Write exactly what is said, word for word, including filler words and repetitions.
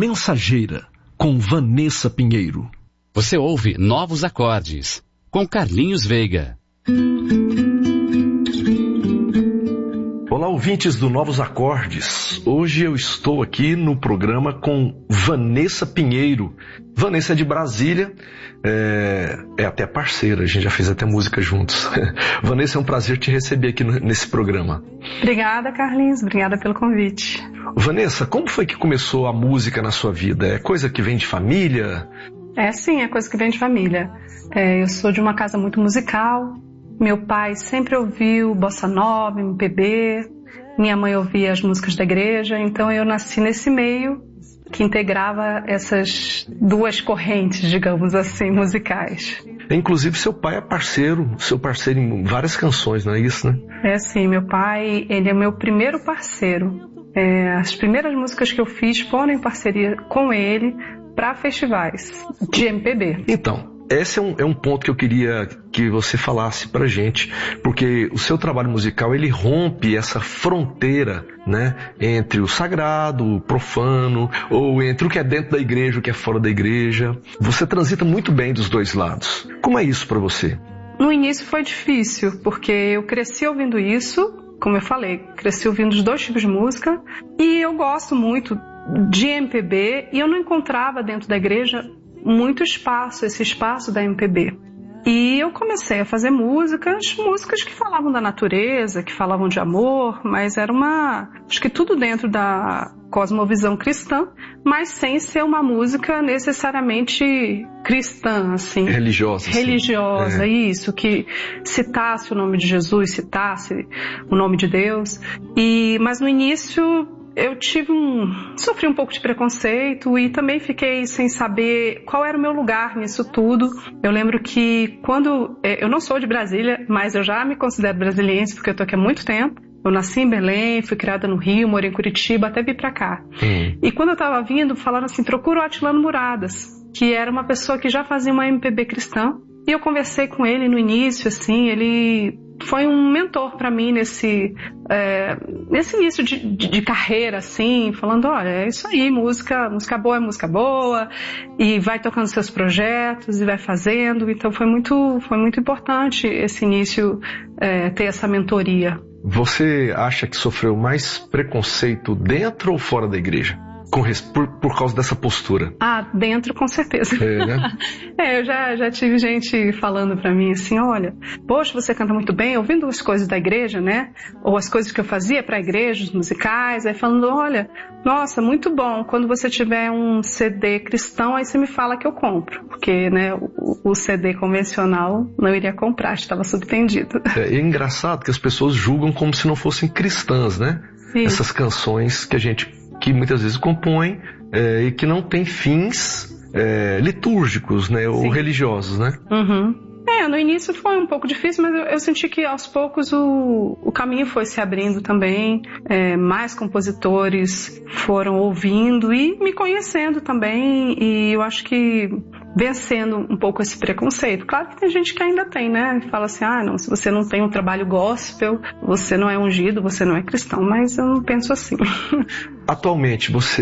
Mensageira, com Vanessa Pinheiro. Você ouve Novos Acordes, com Carlinhos Veiga. Olá, ouvintes do Novos Acordes. Hoje eu estou aqui no programa com Vanessa Pinheiro. Vanessa é de Brasília, é, é até parceira, a gente já fez até música juntos. Vanessa, é um prazer te receber aqui no, nesse programa. Obrigada, Carlinhos, obrigada pelo convite. Vanessa, como foi que começou a música na sua vida? É coisa que vem de família? É sim, é coisa que vem de família. É, eu sou de uma casa muito musical. Meu pai sempre ouviu bossa nova, M P B. Minha mãe ouvia as músicas da igreja. Então eu nasci nesse meio que integrava essas duas correntes, digamos assim, musicais. Inclusive seu pai é parceiro, seu parceiro em várias canções, não é isso, né? É sim, meu pai, ele é meu primeiro parceiro. É, as primeiras músicas que eu fiz foram em parceria com ele para festivais de M P B. Então, esse é um, é um ponto que eu queria que você falasse pra gente, porque o seu trabalho musical, ele rompe essa fronteira, né, entre o sagrado, o profano, ou entre o que é dentro da igreja e o que é fora da igreja. Você transita muito bem dos dois lados. Como é isso pra você? No início foi difícil, porque eu cresci ouvindo isso, como eu falei, cresci ouvindo os dois tipos de música, e eu gosto muito de M P B, e eu não encontrava dentro da igreja muito espaço, esse espaço da M P B. E eu comecei a fazer músicas, músicas que falavam da natureza, que falavam de amor, mas era uma, acho que tudo dentro da cosmovisão cristã, mas sem ser uma música necessariamente cristã, assim. Religiosa. Religiosa, é. Isso, que citasse o nome de Jesus, citasse o nome de Deus. E, mas no início eu tive um, sofri um pouco de preconceito e também fiquei sem saber qual era o meu lugar nisso tudo. Eu lembro que quando, eu não sou de Brasília, mas eu já me considero brasiliense porque eu tô aqui há muito tempo. Eu nasci em Belém, fui criada no Rio, morei em Curitiba, até vir pra cá. Hum. E quando eu tava vindo, falaram assim, procura o Atilano Muradas, que era uma pessoa que já fazia uma M P B cristã. E eu conversei com ele no início, assim, ele foi um mentor para mim nesse, é, nesse início de, de, de carreira, assim, falando, olha, é isso aí, música, música boa é música boa, e vai tocando seus projetos, e vai fazendo. Então foi muito, foi muito importante esse início, é, ter essa mentoria. Você acha que sofreu mais preconceito dentro ou fora da igreja? Com, por, por causa dessa postura? Ah, dentro com certeza. É, né? é, eu já, já tive gente falando pra mim assim, olha, poxa, você canta muito bem, ouvindo as coisas da igreja, né? Ou as coisas que eu fazia pra igreja, os musicais, aí falando, olha, nossa, muito bom, quando você tiver um C D cristão, aí você me fala que eu compro. Porque, né, o, o C D convencional não iria comprar, estava subtendido. É, é engraçado que as pessoas julgam como se não fossem cristãs, né? Sim. Essas canções que a gente que muitas vezes compõem é, e que não tem fins é, litúrgicos, né, ou religiosos, né? Uhum. É, no início foi um pouco difícil, mas eu, eu senti que aos poucos o, o caminho foi se abrindo também, é, mais compositores foram ouvindo e me conhecendo também, e eu acho que vencendo um pouco esse preconceito. Claro que tem gente que ainda tem, né? Fala assim, ah, não, se você não tem um trabalho gospel, você não é ungido, você não é cristão, mas eu não penso assim. Atualmente, você